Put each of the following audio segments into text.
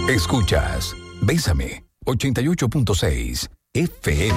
Escuchas Bésame 88.6 FM.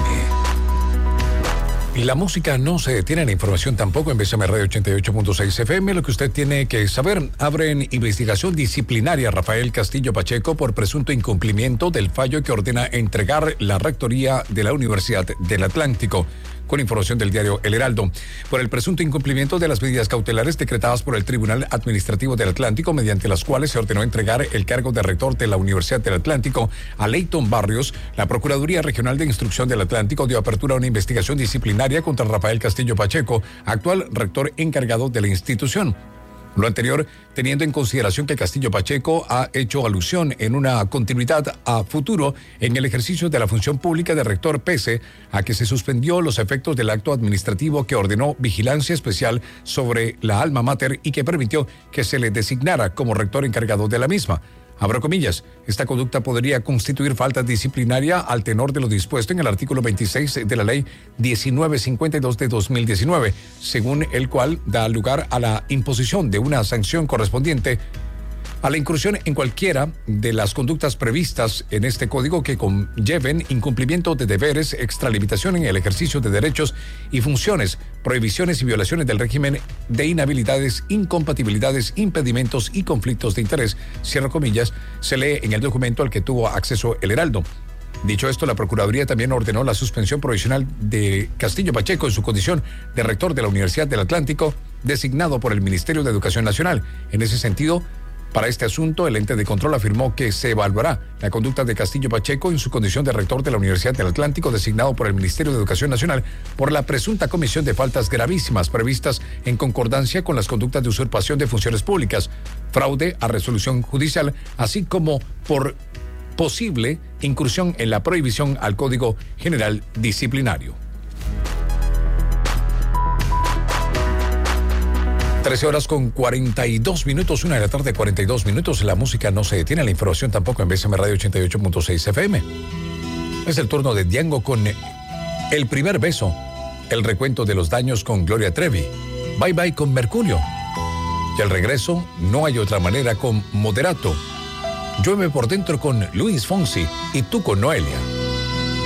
Y la música no se detiene, la información tampoco en Bésame Radio 88.6 FM. Lo que usted tiene que saber: abren investigación disciplinaria a Rafael Castillo Pacheco por presunto incumplimiento del fallo que ordena entregar la rectoría de la Universidad del Atlántico. Con información del diario El Heraldo, por el presunto incumplimiento de las medidas cautelares decretadas por el Tribunal Administrativo del Atlántico, mediante las cuales se ordenó entregar el cargo de rector de la Universidad del Atlántico a Leighton Barrios, la Procuraduría Regional de Instrucción del Atlántico dio apertura a una investigación disciplinaria contra Rafael Castillo Pacheco, actual rector encargado de la institución. Lo anterior, teniendo en consideración que Castillo Pacheco ha hecho alusión en una continuidad a futuro en el ejercicio de la función pública de rector, pese a que se suspendió los efectos del acto administrativo que ordenó vigilancia especial sobre la alma mater y que permitió que se le designara como rector encargado de la misma. Abro comillas, esta conducta podría constituir falta disciplinaria al tenor de lo dispuesto en el artículo 26 de la ley 1952 de 2019, según el cual da lugar a la imposición de una sanción correspondiente a la incursión en cualquiera de las conductas previstas en este código que conlleven incumplimiento de deberes, extralimitación en el ejercicio de derechos y funciones, prohibiciones y violaciones del régimen de inhabilidades, incompatibilidades, impedimentos y conflictos de interés, cierro comillas, se lee en el documento al que tuvo acceso El Heraldo. Dicho esto, la Procuraduría también ordenó la suspensión provisional de Castillo Pacheco en su condición de rector de la Universidad del Atlántico, designado por el Ministerio de Educación Nacional. En ese sentido, para este asunto, el ente de control afirmó que se evaluará la conducta de Castillo Pacheco en su condición de rector de la Universidad del Atlántico, designado por el Ministerio de Educación Nacional, por la presunta comisión de faltas gravísimas previstas en concordancia con las conductas de usurpación de funciones públicas, fraude a resolución judicial, así como por posible incursión en la prohibición al Código General Disciplinario. 13 horas con 42 minutos, 1 de la tarde, 42 minutos. La música no se detiene, la información tampoco en Bésame Radio 88.6 FM. Es el turno de Diango con El Primer Beso, el recuento de los daños con Gloria Trevi, Bye Bye con Mercurio, y el regreso, No hay otra manera con Moderato, Llueve por dentro con Luis Fonsi y Tú con Noelia.